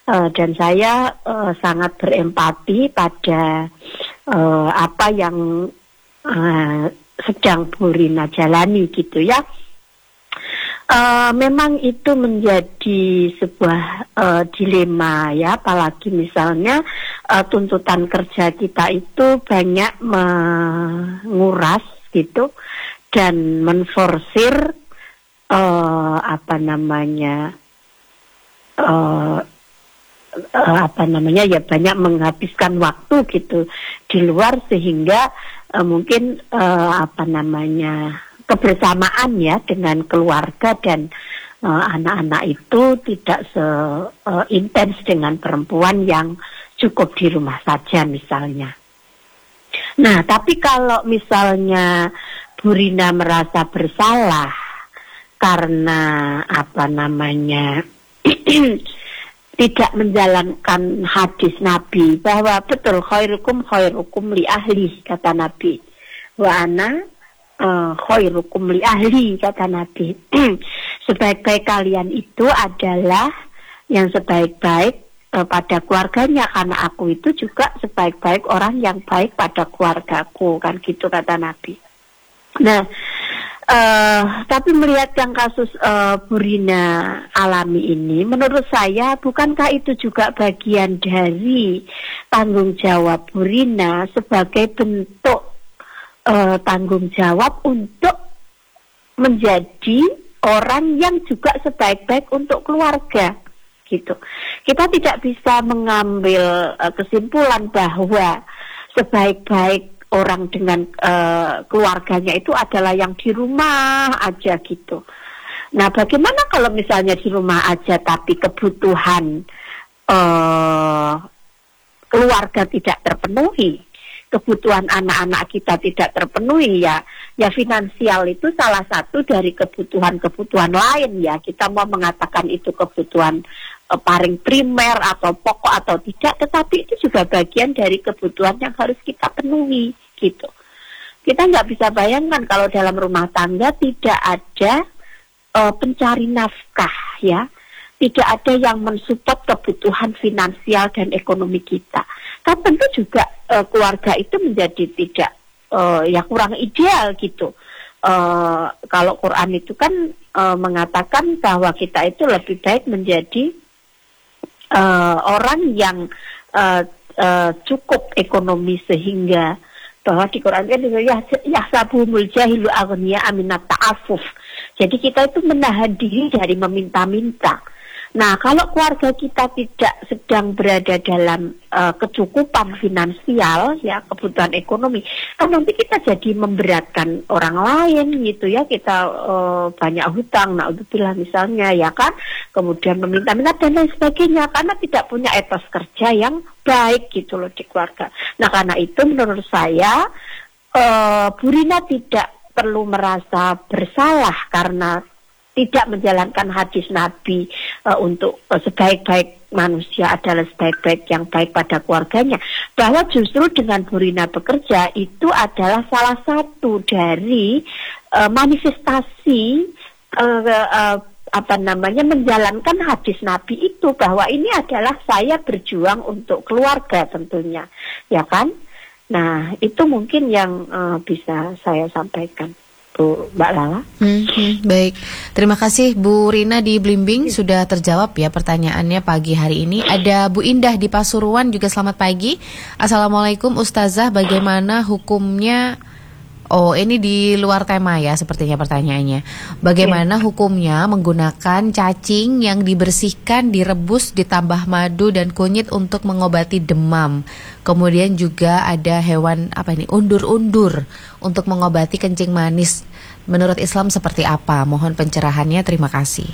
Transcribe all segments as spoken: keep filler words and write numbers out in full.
uh, dan saya uh, sangat berempati pada uh, apa yang uh, sedang Bu Rina jalani gitu ya. Uh, memang itu menjadi sebuah uh, dilema ya, apalagi misalnya uh, tuntutan kerja kita itu banyak menguras gitu dan menforsir uh, apa namanya uh, uh, apa namanya ya banyak menghabiskan waktu gitu di luar, sehingga uh, mungkin uh, apa namanya kebersamaan ya dengan keluarga dan uh, anak-anak itu tidak seintens uh, dengan perempuan yang cukup di rumah saja misalnya. Nah, tapi kalau misalnya Bu Rina merasa bersalah karena apa namanya tidak menjalankan hadis Nabi bahwa betul khairukum khairukum li ahli, kata Nabi. Wa ana Uh, khairukum li ahli, kata Nabi. Sebaik-baik kalian itu adalah yang sebaik-baik uh, pada keluarganya, karena aku itu juga sebaik-baik orang yang baik pada keluargaku, kan gitu kata Nabi. Nah, uh, tapi melihat yang kasus uh, Bu Rina alami ini, menurut saya bukankah itu juga bagian dari tanggung jawab Bu Rina sebagai bentuk Uh, tanggung jawab untuk menjadi orang yang juga sebaik-baik untuk keluarga gitu. Kita tidak bisa mengambil uh, kesimpulan bahwa sebaik-baik orang dengan uh, keluarganya itu adalah yang di rumah aja gitu. Nah, bagaimana kalau misalnya di rumah aja tapi kebutuhan uh, keluarga tidak terpenuhi, kebutuhan anak-anak kita tidak terpenuhi ya, ya finansial itu salah satu dari kebutuhan-kebutuhan lain ya. Kita mau mengatakan itu kebutuhan eh, paling primer atau pokok atau tidak, tetapi itu juga bagian dari kebutuhan yang harus kita penuhi gitu. Kita nggak bisa bayangkan kalau dalam rumah tangga tidak ada eh, pencari nafkah ya, tidak ada yang mensupport kebutuhan finansial dan ekonomi kita. Kan tentu juga uh, keluarga itu menjadi tidak uh, ya kurang ideal gitu. Uh, kalau Quran itu kan uh, mengatakan bahwa kita itu lebih baik menjadi uh, orang yang uh, uh, cukup ekonomi, sehingga bahwa di Quran kan ya yahsabuhumul jahilu aghniya aminat ta'affuf. Jadi kita itu menahan diri dari meminta-minta. Nah, kalau keluarga kita tidak sedang berada dalam uh, kecukupan finansial, ya kebutuhan ekonomi, kan nanti kita jadi memberatkan orang lain gitu ya. Kita uh, banyak hutang, naudzubillah misalnya ya kan, kemudian meminta-minta dan lain sebagainya, karena tidak punya etos kerja yang baik gitu loh di keluarga. Nah, karena itu menurut saya uh, Bu Rina tidak perlu merasa bersalah karena tidak menjalankan hadis Nabi uh, untuk uh, sebaik-baik manusia adalah sebaik-baik yang baik pada keluarganya. Bahwa justru dengan Bu Rina bekerja itu adalah salah satu dari uh, manifestasi uh, uh, apa namanya menjalankan hadis Nabi itu, bahwa ini adalah saya berjuang untuk keluarga tentunya, ya kan? Nah, itu mungkin yang uh, bisa saya sampaikan, Bu Mbak Lala. Hmm, hmm, baik, terima kasih Bu Rina di Blimbing, sudah terjawab ya pertanyaannya pagi hari ini. Ada Bu Indah di Pasuruan juga, selamat pagi. Assalamualaikum Ustazah, bagaimana hukumnya? Oh, ini di luar tema ya sepertinya pertanyaannya. Bagaimana hukumnya menggunakan cacing yang dibersihkan, direbus, ditambah madu dan kunyit untuk mengobati demam. Kemudian juga ada hewan apa ini, undur-undur untuk mengobati kencing manis. Menurut Islam seperti apa? Mohon pencerahannya, terima kasih.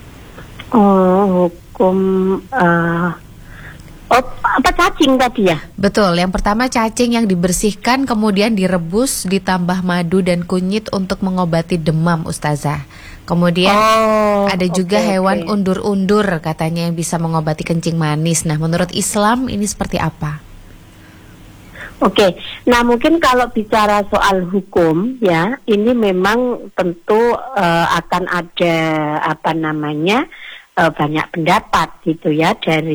Oh, hukum uh, oh, apa cacing tadi ya? Betul, yang pertama cacing yang dibersihkan kemudian direbus ditambah madu dan kunyit untuk mengobati demam, Ustazah. Kemudian oh, ada juga okay, hewan okay. undur-undur katanya yang bisa mengobati kencing manis. Nah, menurut Islam ini seperti apa? Oke, okay. Nah mungkin kalau bicara soal hukum ya, ini memang tentu uh, akan ada apa namanya uh, banyak pendapat gitu ya dari